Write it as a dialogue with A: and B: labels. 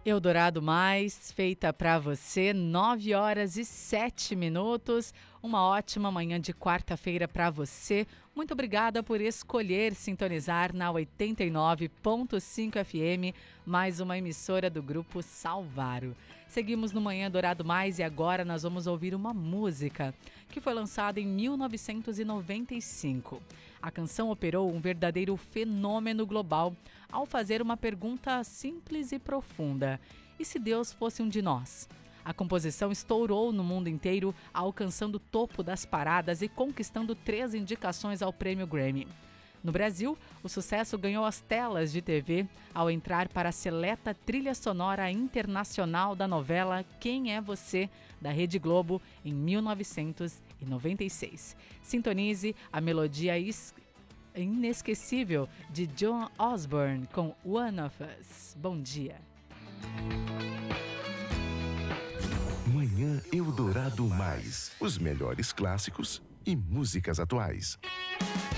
A: Eldorado Mais, feita para você, 9h07. Uma ótima manhã de quarta-feira para você. Muito obrigada por escolher sintonizar na 89.5 FM, mais uma emissora do Grupo Salvaro. Seguimos no Manhã Eldorado Mais e agora nós vamos ouvir uma música que foi lançada em 1995. A canção operou um verdadeiro fenômeno global ao fazer uma pergunta simples e profunda: e se Deus fosse um de nós? A composição estourou no mundo inteiro, alcançando o topo das paradas e conquistando 3 indicações ao Prêmio Grammy. No Brasil, o sucesso ganhou as telas de TV ao entrar para a seleta trilha sonora internacional da novela Quem é Você, da Rede Globo, em 1996. Sintonize a melodia inesquecível de John Osborne com One of Us. Bom dia.
B: Manhã Eldorado Mais. Os melhores clássicos e músicas atuais.